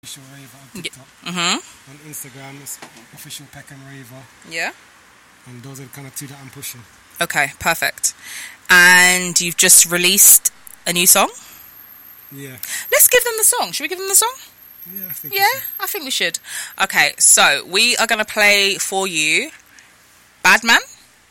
Official Raver on TikTok. Mm-hmm. On Instagram, it's official Peckham Raver. Yeah. And those are the kind of two that I'm pushing. Okay, perfect. And you've just released a new song? Yeah. Let's give them the song. Should we give them the song? Yeah, I think. Yeah, I think we should. Okay, so we are going to play for you Bad Man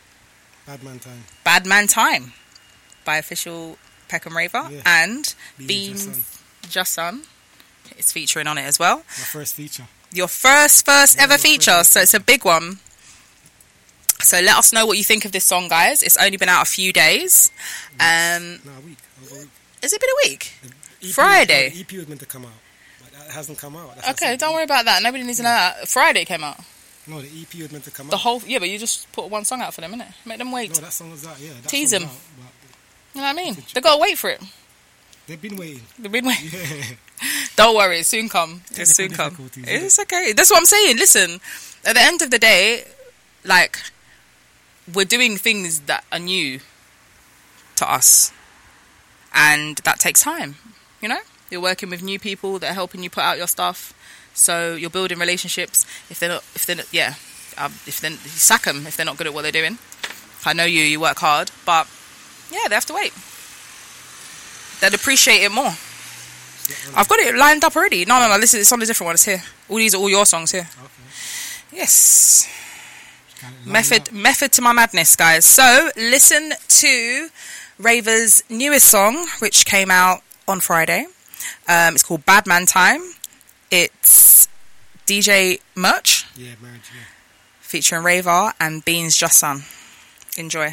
Time by official Peckham Raver, and Beans Just Son is featuring on it as well. My first feature. Your first ever feature, so it's a big one. So let us know what you think of this song, guys. It's only been out a few days. No, a week. Has it been a week? EP Friday? The EP was meant to come out, but it hasn't come out. Okay, don't worry about that. Nobody needs to know that. Friday came out. No, the EP was meant to come out. The whole... Yeah, but you just put one song out for them, innit? Make them wait. No, that song was out, yeah. Tease them. Out, you know what I mean? They got to wait for it. They've been waiting. Yeah. Don't worry, it soon come. It's soon come. It's okay. That's what I'm saying. Listen, at the end of the day, like, we're doing things that are new to us. And that takes time, you know? You're working with new people that are helping you put out your stuff. So you're building relationships. If they're not, you sack them if they're not good at what they're doing. I know you work hard, but yeah, they have to wait. They'd appreciate it more. I've got it lined up already. No, it's on a different one. It's here. All these are all your songs here. Okay. Yes. Method to my madness, guys. So listen to Raver's newest song, which came out on Friday. It's called Bad Man Time. It's DJ Merch. Yeah, Merch, yeah. Featuring Raver and Beans Just Son. Enjoy.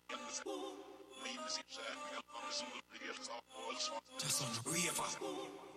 Just on the river.